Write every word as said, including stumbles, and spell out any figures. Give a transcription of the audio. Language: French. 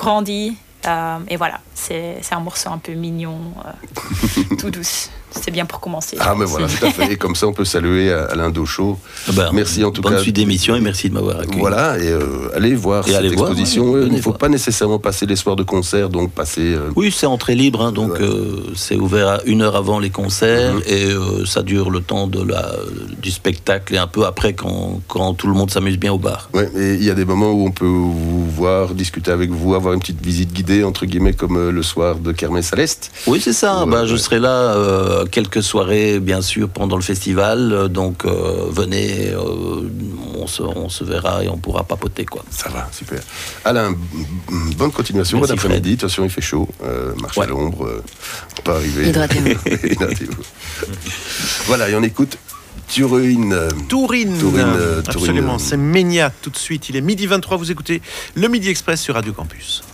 grandi. Euh, et voilà, c'est, c'est un morceau un peu mignon, euh, tout douce. C'est bien pour commencer. Ah, mais voilà, tout à fait. Et comme ça, on peut saluer Alain Dauchaud. Ben, merci en tout bonne cas. Bonne suite d'émission et merci de m'avoir accueilli. Voilà, et euh, allez voir et cette allez exposition. Voir, ouais, il ne faut voir. pas nécessairement passer les soirs de concert, donc passer. Euh... Oui, c'est entrée libre, hein, donc ouais. euh, c'est ouvert à une heure avant les concerts mm-hmm. et euh, ça dure le temps de la, du spectacle et un peu après quand, quand tout le monde s'amuse bien au bar. Oui, et il y a des moments où on peut vous voir, discuter avec vous, avoir une petite visite guidée, entre guillemets, comme euh, le soir de Kermesse à l'Est. Oui, c'est ça. Où, bah, euh, je ouais. serai là euh, quelques soirées, bien sûr, pendant le festival. Donc, euh, venez, euh, on, se, on se verra et on pourra papoter, quoi. Ça va, super. Alain, bonne continuation, merci, bon après-midi. Fred. De toute façon, il fait chaud. Euh, marche ouais. à l'ombre, euh, on peut arriver. Hydratez-vous. Hydratez-vous. Voilà, et on écoute Tourine. Tourine. Tourine. Absolument, c'est Ménia tout de suite. Il est midi vingt-trois, vous écoutez le Midi Express sur Radio Campus.